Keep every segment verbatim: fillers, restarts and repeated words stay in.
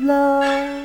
love.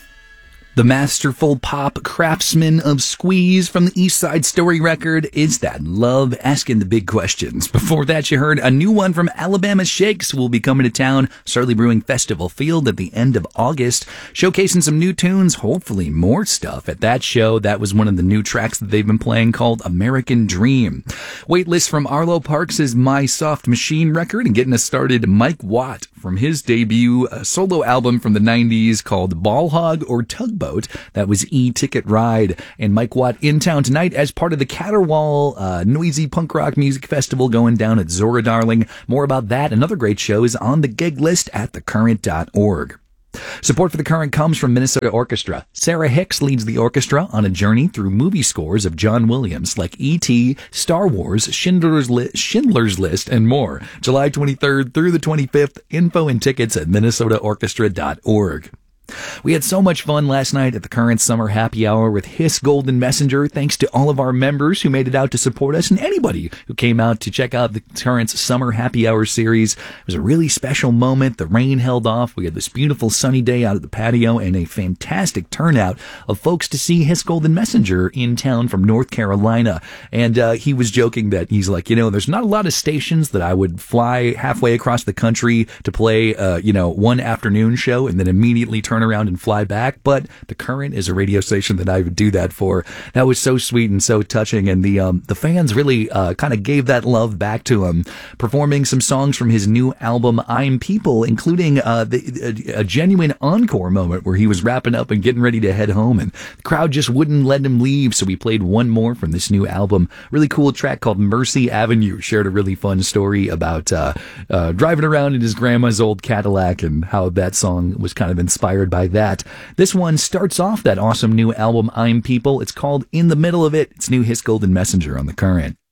The masterful pop craftsman of Squeeze from the East Side Story record is that love asking the big questions. Before that, you heard a new one from Alabama Shakes will be coming to town, Surly Brewing Festival Field at the end of August, showcasing some new tunes, hopefully more stuff at that show. That was one of the new tracks that they've been playing called American Dream. Waitlist from Arlo Parks' My Soft Machine record, and getting us started, Mike Watt from his debut uh, solo album from the nineties called Ball Hog or Tugboat. That was E-Ticket Ride. And Mike Watt in town tonight as part of the Caterwaul uh, Noisy Punk Rock Music Festival going down at Zora Darling. More about that and other great shows on the gig list at the current dot org. Support for The Current comes from Minnesota Orchestra. Sarah Hicks leads the orchestra on a journey through movie scores of John Williams like E T, Star Wars, Schindler's, Li- Schindler's List, and more. July twenty-third through the twenty-fifth. Info and tickets at minnesota orchestra dot org. We had so much fun last night at the Current Summer Happy Hour with Hiss Golden Messenger. Thanks to all of our members who made it out to support us and anybody who came out to check out the Current's Summer Happy Hour series. It was a really special moment. The rain held off. We had this beautiful sunny day out at the patio and a fantastic turnout of folks to see Hiss Golden Messenger in town from North Carolina. And uh, he was joking that he's like, you know, there's not a lot of stations that I would fly halfway across the country to play, uh, you know, one afternoon show and then immediately turn around and fly back, but the Current is a radio station that I would do that for. That was so sweet and so touching, and the um, the fans really uh, kind of gave that love back to him, performing some songs from his new album I'm People, including uh, the, a, a genuine encore moment where he was wrapping up and getting ready to head home, and the crowd just wouldn't let him leave, so we played one more from this new album. Really cool track called Mercy Avenue. Shared a really fun story about uh, uh, driving around in his grandma's old Cadillac and how that song was kind of inspired by that. This one starts off that awesome new album I'm People. It's called In the Middle of It. It's new Hiss Golden Messenger on The Current.